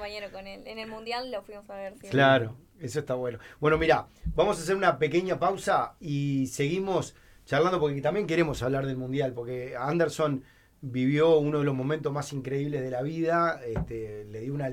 compañero con él. En el Mundial lo fuimos a ver siempre. Claro, eso está bueno. Bueno, mira, vamos a hacer una pequeña pausa y seguimos charlando porque también queremos hablar del Mundial, porque Anderson vivió uno de los momentos más increíbles de la vida, le dio una